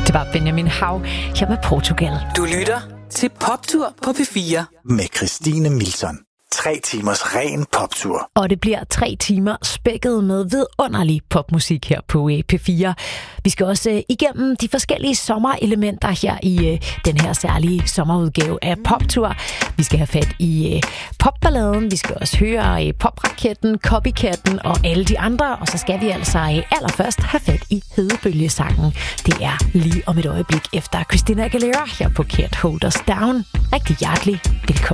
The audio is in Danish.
Det var Benjamin Hav her med Portugal. Du lytter til Poptur på P4 med Christine Milton. 3 timers ren poptur. Og det bliver 3 timer spækket med vidunderlig popmusik her på P4. Vi skal også igennem de forskellige sommerelementer her i den her særlige sommerudgave af Poptur. Vi skal have fat i popballaden, vi skal også høre popraketten, copycatten og alle de andre. Og så skal vi altså allerførst have fat i hedebølgesangen. Det er lige om et øjeblik efter Christina Aguilera her på Can't Hold Us Down. Rigtig hjertelig velkommen.